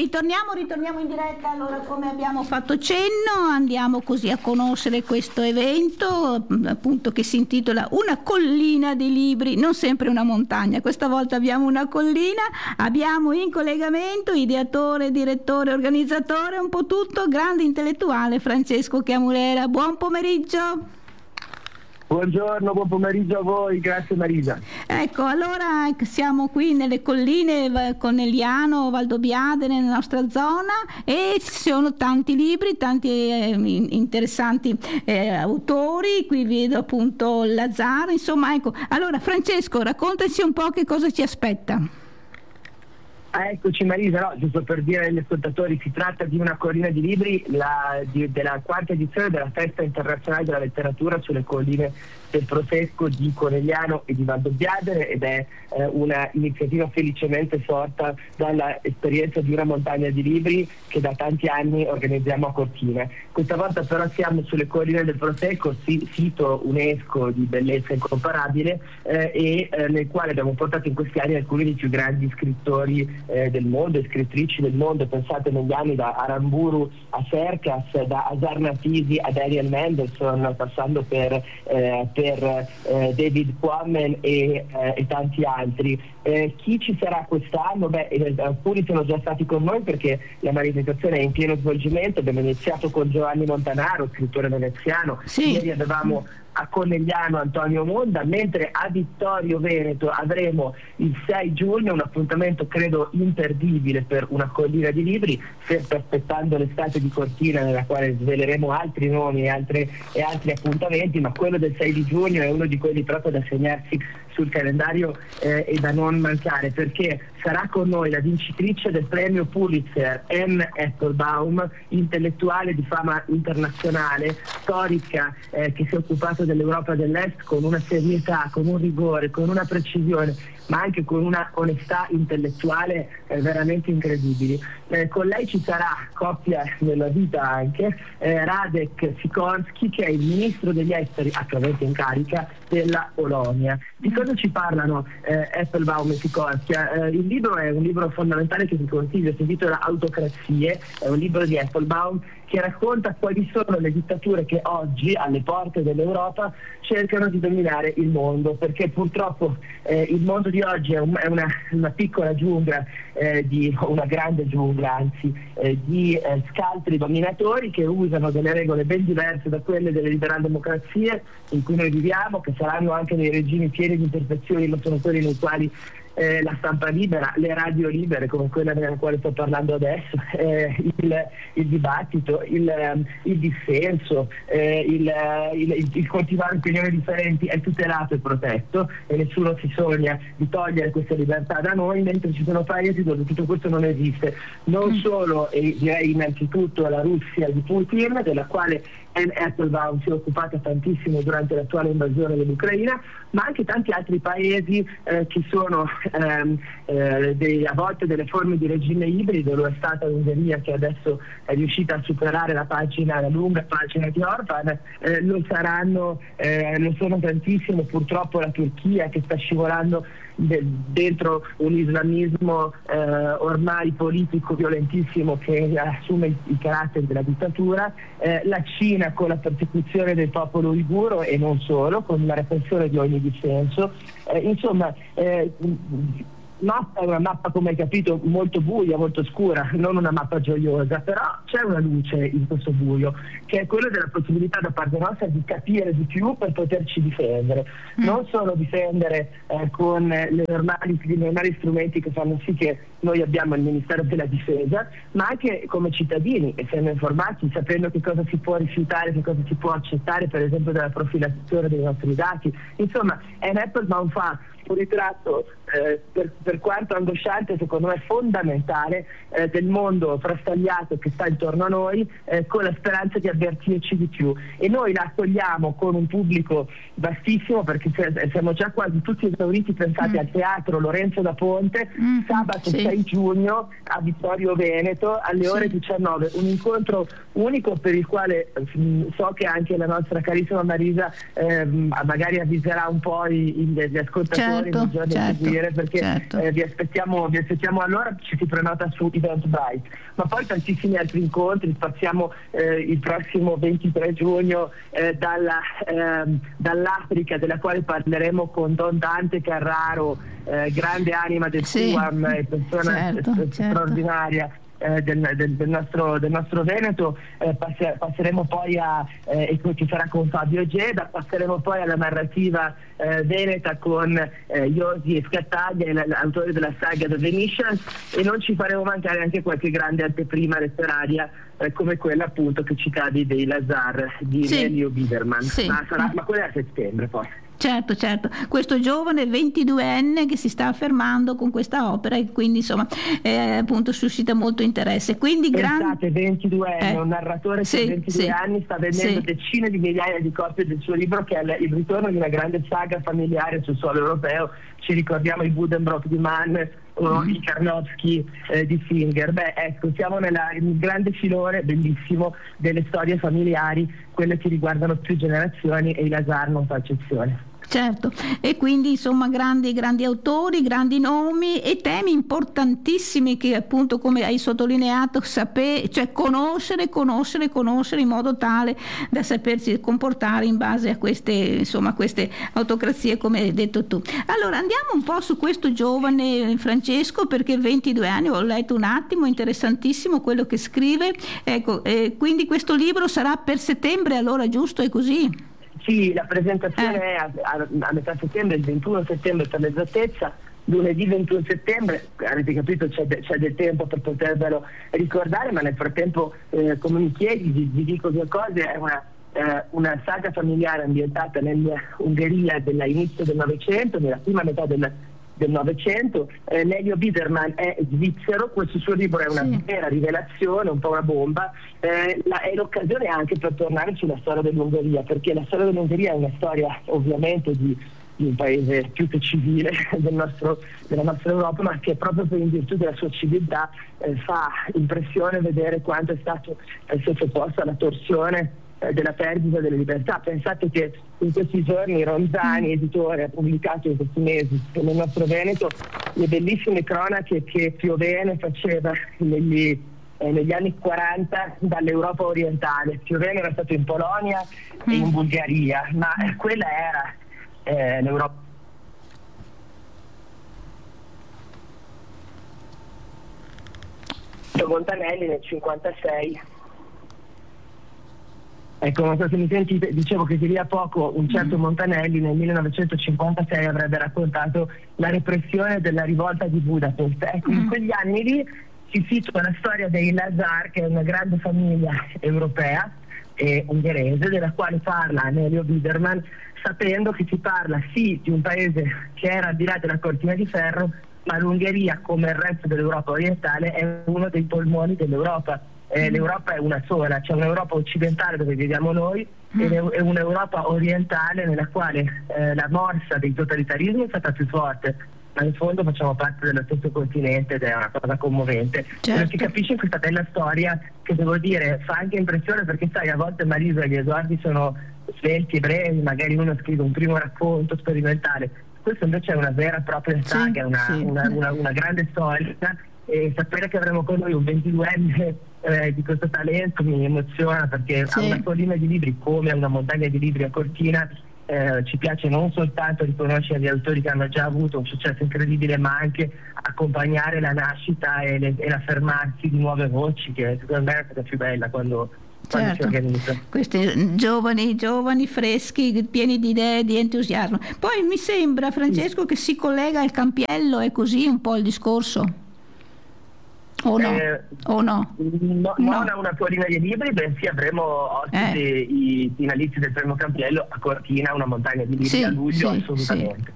ritorniamo in diretta. Allora, come abbiamo fatto cenno, andiamo così a conoscere questo evento, appunto, che si intitola Una collina di libri, non sempre una montagna, questa volta abbiamo una collina. Abbiamo in collegamento ideatore, direttore, organizzatore, un po' tutto, grande intellettuale Francesco Chiamulera. Buon pomeriggio. Buongiorno, buon pomeriggio a voi, grazie Marisa. Ecco, allora siamo qui nelle colline Conegliano, Valdobbiadene, nella nostra zona, e ci sono tanti libri, tanti interessanti autori. Qui vedo appunto Lazzaro, insomma, ecco. Allora Francesco, raccontaci un po' che cosa ci aspetta. Eccoci Marisa, no, giusto per dire agli ascoltatori, si tratta di una collina di libri della quarta edizione della Festa Internazionale della Letteratura sulle colline del Prosecco di Conegliano e di Valdobbiadene, ed è una iniziativa felicemente sorta dalla esperienza di una montagna di libri che da tanti anni organizziamo a Cortina. Questa volta però siamo sulle colline del Prosecco, sito UNESCO di bellezza incomparabile, nel quale abbiamo portato in questi anni alcuni dei più grandi scrittori del mondo, scrittrici del mondo. Pensate, negli anni da Aramburu a Serkas, da Azar Nafisi a Daniel Mendelssohn, passando per David Quammen e tanti altri. Chi ci sarà quest'anno? Alcuni sono già stati con noi perché la manifestazione è in pieno svolgimento. Abbiamo iniziato con Giovanni Montanaro, scrittore veneziano. Sì. Ieri avevamo a Conegliano Antonio Monda, mentre a Vittorio Veneto avremo il 6 giugno un appuntamento credo imperdibile per una collina di libri, sempre aspettando l'estate di Cortina, nella quale sveleremo altri nomi e altri appuntamenti, ma quello del 6 di giugno è uno di quelli proprio da segnarsi sul calendario e da non mancare, perché sarà con noi la vincitrice del premio Pulitzer, Anne Applebaum, intellettuale di fama internazionale, storica, che si è occupata dell'Europa dell'Est con una serietà, con un rigore, con una precisione, ma anche con una onestà intellettuale veramente incredibili. Con lei ci sarà, coppia della vita anche, Radek Sikorski, che è il ministro degli esteri attualmente in carica della Polonia. Di cosa ci parlano Applebaum e Sikorski? Il libro è un libro fondamentale che vi consiglio, si intitola Autocrazie, è un libro di Applebaum che racconta quali sono le dittature che oggi alle porte dell'Europa cercano di dominare il mondo, perché purtroppo il mondo di oggi è una piccola giungla, una grande giungla anzi, di scaltri dominatori che usano delle regole ben diverse da quelle delle liberal democrazie in cui noi viviamo, che saranno anche dei regimi pieni di imperfezioni, ma sono quelli nei quali la stampa libera, le radio libere come quella nella quale sto parlando adesso, il dibattito, il dissenso, il coltivare opinioni differenti è tutelato e protetto, e nessuno si sogna di togliere questa libertà da noi, mentre ci sono paesi dove tutto questo non esiste. Non solo, e direi innanzitutto la Russia di Putin, della quale Anne Applebaum si è occupata tantissimo durante l'attuale invasione dell'Ucraina, ma anche tanti altri paesi che sono a volte delle forme di regime ibrido. Lo è stata l'Ungheria, che adesso è riuscita a superare la lunga pagina di Orban, lo sono tantissimo purtroppo la Turchia, che sta scivolando dentro un islamismo ormai politico violentissimo che assume i caratteri della dittatura, la Cina con la persecuzione del popolo uiguro e non solo, con la repressione di ogni dissenso, insomma è una mappa, come hai capito, molto buia, molto scura, non una mappa gioiosa, però c'è una luce in questo buio, che è quella della possibilità da parte nostra di capire di più per poterci difendere, non solo difendere con i normali strumenti che fanno sì che noi abbiamo il Ministero della Difesa, ma anche come cittadini, essendo informati, sapendo che cosa si può rifiutare, che cosa si può accettare, per esempio della profilazione dei nostri dati. Insomma, Anne Applebaum fa un ritratto per quanto angosciante, secondo me fondamentale, del mondo frastagliato che sta intorno a noi, con la speranza di avvertirci di più, e noi la accogliamo con un pubblico vastissimo, perché siamo già quasi tutti esauriti. Pensate al teatro Lorenzo da Ponte, sabato 6 giugno a Vittorio Veneto alle ore 19, un incontro unico per il quale so che anche la nostra carissima Marisa magari avviserà un po' gli ascoltatori nei giorni a seguire, venire, perché certo. vi aspettiamo allora, ci si prenota su Eventbrite, ma poi tantissimi altri incontri. Passiamo il prossimo 23 giugno dall'Africa, della quale parleremo con Don Dante Carraro, grande anima del Cuam, persona straordinaria del nostro Veneto. Passeremo poi e ci sarà con Fabio Geda, passeremo poi alla narrativa veneta con Iosi e Scattaglia, l'autore della saga The Venetians, e non ci faremo mancare anche qualche grande anteprima letteraria come quella appunto che citavi dei Lazar di Nelio Biderman, ma quella è a settembre poi. Certo, questo giovane 22enne che si sta affermando con questa opera e quindi insomma appunto suscita molto interesse. Quindi pensate, 22enne, un narratore che a 22 anni sta vendendo decine di migliaia di copie del suo libro, che è il ritorno di una grande saga familiare sul suolo europeo. Ci ricordiamo i Buddenbrook di Mann o i Karnowski di Singer. Ecco, siamo nel grande filone bellissimo delle storie familiari, quelle che riguardano più generazioni, e i Lazar non fa eccezione. Certo, e quindi insomma grandi autori, grandi nomi e temi importantissimi che appunto, come hai sottolineato, cioè conoscere in modo tale da sapersi comportare in base a queste autocrazie, come hai detto tu. Allora andiamo un po' su questo giovane Francesco, perché 22 anni, ho letto un attimo, interessantissimo quello che scrive. Ecco, quindi questo libro sarà per settembre, allora, giusto? È così? Sì, la presentazione è a metà settembre, il 21 settembre per l'esattezza, lunedì 21 settembre, avete capito, c'è del tempo per potervelo ricordare, ma nel frattempo, come mi chiedi, vi dico due cose. È una saga familiare ambientata nell'Ungheria dell'inizio del Novecento, nella prima metà del Novecento. Nelio Biderman è svizzero, questo suo libro è una vera rivelazione, un po' una bomba, è l'occasione anche per tornare sulla storia dell'Ungheria, perché la storia dell'Ungheria è una storia ovviamente di un paese più che civile della nostra Europa, ma che proprio in virtù della sua civiltà fa impressione vedere quanto è stato sottoposto alla torsione della perdita delle libertà. Pensate che in questi giorni Ronzani, editore, ha pubblicato in questi mesi nel nostro Veneto le bellissime cronache che Piovene faceva negli anni 40 dall'Europa orientale. Piovene era stato in Polonia e in Bulgaria, ma quella era l'Europa. Montanelli nel 56. Ecco, non so se mi sentite, dicevo che di lì a poco un certo Montanelli nel 1956 avrebbe raccontato la repressione della rivolta di Budapest. Ecco, in quegli anni lì si situa la storia dei Lazar, che è una grande famiglia europea e ungherese, della quale parla Nelio Biderman, sapendo che si parla sì di un paese che era al di là della cortina di ferro, ma l'Ungheria, come il resto dell'Europa orientale, è uno dei polmoni dell'Europa. L'Europa è una sola, c'è un'Europa occidentale dove viviamo noi e un'Europa orientale nella quale la morsa dei totalitarismi è stata più forte, ma in fondo facciamo parte dello stesso continente ed è una cosa commovente. Certo. Lo si capisce in questa bella storia che, devo dire, fa anche impressione, perché sai, a volte, Marisa, gli esordi sono svelti e brevi, magari uno scrive un primo racconto sperimentale, questo invece è una vera e propria saga, una grande storia, e sapere che avremo con noi un 22enne di questo talento mi emoziona, perché a una collina di libri come a una montagna di libri a Cortina ci piace non soltanto riconoscere gli autori che hanno già avuto un successo incredibile, ma anche accompagnare la nascita e l'affermarsi di nuove voci, che secondo me è la cosa più bella quando si organizza. Questi giovani freschi, pieni di idee, di entusiasmo. Poi mi sembra, Francesco, che si collega al Campiello, è così un po' il discorso? O no? Non a una collina di libri, bensì avremo ospite i finalisti del premio Campiello a Cortina, una montagna di libri a luglio, assolutamente.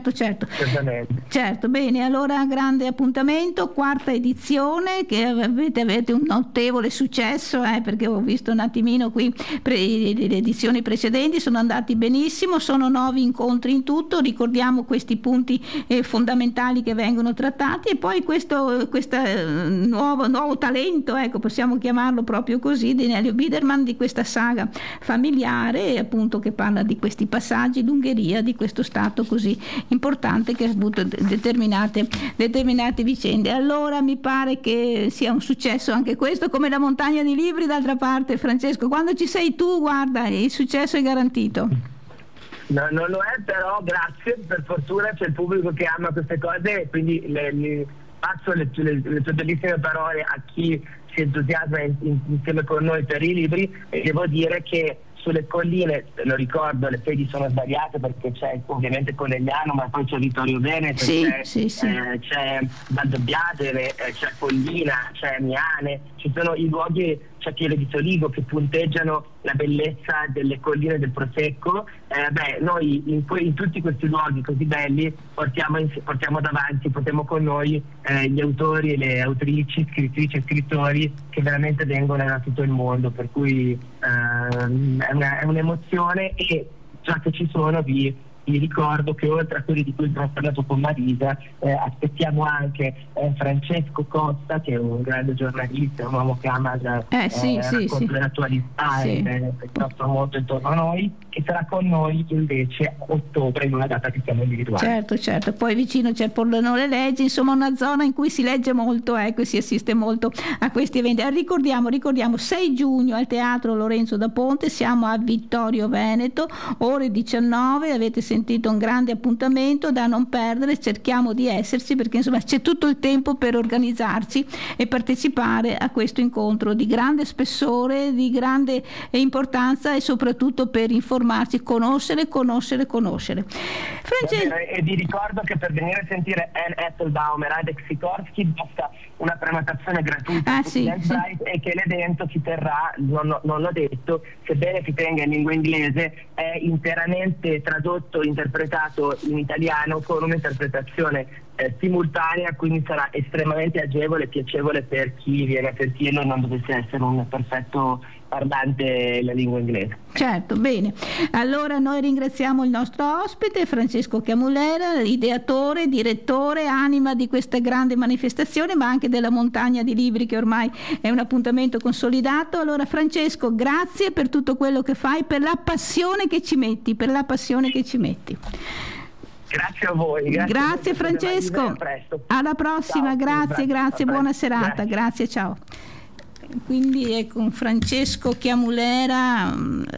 Certo, bene, allora grande appuntamento, 4ª edizione, che avete un notevole successo, perché ho visto un attimino qui le edizioni precedenti, sono andati benissimo, sono 9 incontri in tutto, ricordiamo questi punti fondamentali che vengono trattati, e poi questo nuovo talento, ecco, possiamo chiamarlo proprio così, di Nelio Biderman, di questa saga familiare, appunto, che parla di questi passaggi, l'Ungheria, di questo stato così importante che ha avuto determinate vicende. Allora mi pare che sia un successo anche questo, come la montagna di libri. D'altra parte, Francesco, quando ci sei tu, guarda, il successo è garantito. No, non lo è, però grazie, per fortuna c'è il pubblico che ama queste cose, e quindi passo le tue bellissime parole a chi si entusiasma insieme con noi per i libri. E devo dire che sulle colline, lo ricordo, le sedi sono sbagliate perché c'è ovviamente Conegliano, ma poi c'è Vittorio Veneto, c'è Valdobbiadene, c'è Collina, c'è Miane, ci sono i luoghi, c'è Pieve di Soligo, che punteggiano la bellezza delle colline del Prosecco. Noi in tutti questi luoghi così belli portiamo davanti, portiamo con noi gli autori e le autrici, scrittrici e scrittori che veramente vengono da tutto il mondo, per cui è un'emozione. E già che ci sono vi ricordo che oltre a quelli di cui abbiamo parlato con Marisa, aspettiamo anche Francesco Costa, che è un grande giornalista, un uomo che ama l'attualità e sta molto intorno a noi, che sarà con noi invece a ottobre, in una data che stiamo individuando. Certo, poi vicino c'è Pordenone Legge, insomma una zona in cui si legge molto, si assiste molto a questi eventi. Ricordiamo 6 giugno al Teatro Lorenzo da Ponte, siamo a Vittorio Veneto, ore 19, avete sentito, un grande appuntamento da non perdere, cerchiamo di esserci perché insomma c'è tutto il tempo per organizzarci e partecipare a questo incontro di grande spessore, di grande importanza, e soprattutto per informarci, conoscere. E vi ricordo che per venire a sentire Anne Applebaum e Radek Sikorski basta una prenotazione gratuita Bright, e che l'evento si terrà, non l'ho detto, sebbene si tenga in lingua inglese, è interamente tradotto, interpretato in italiano con un'interpretazione simultanea, quindi sarà estremamente agevole e piacevole per chi viene a sentirlo e non dovesse essere un perfetto parlante la lingua inglese. Certo, bene. Allora noi ringraziamo il nostro ospite Francesco Chiamulera, ideatore, direttore, anima di questa grande manifestazione, ma anche della montagna di libri, che ormai è un appuntamento consolidato. Allora Francesco, grazie per tutto quello che fai, per la passione che ci metti, Grazie a voi. Grazie Francesco. Alla prossima. Ciao, grazie, buona serata. Grazie, ciao. Quindi è con Francesco Chiamulera,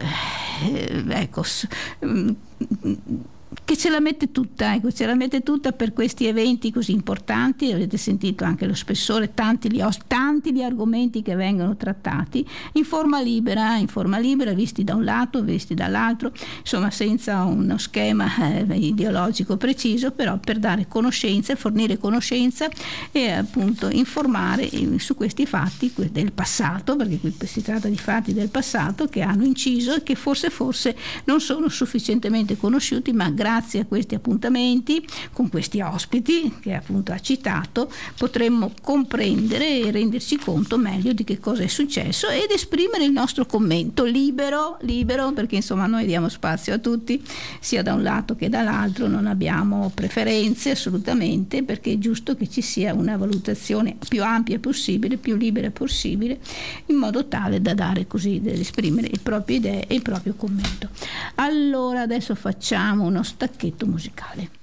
che ce la mette tutta per questi eventi così importanti. Avete sentito anche lo spessore, tanti gli argomenti che vengono trattati in forma libera, visti da un lato, visti dall'altro, insomma senza uno schema ideologico preciso, però per dare conoscenza, fornire conoscenza e appunto informare su questi fatti del passato, perché qui si tratta di fatti del passato che hanno inciso e che forse non sono sufficientemente conosciuti, ma grazie a questi appuntamenti con questi ospiti che appunto ha citato potremmo comprendere e renderci conto meglio di che cosa è successo ed esprimere il nostro commento libero, perché insomma noi diamo spazio a tutti, sia da un lato che dall'altro, non abbiamo preferenze assolutamente, perché è giusto che ci sia una valutazione più ampia possibile, più libera possibile, in modo tale da dare così, da esprimere le proprie idee e il proprio commento. Allora adesso facciamo uno stacchetto musicale.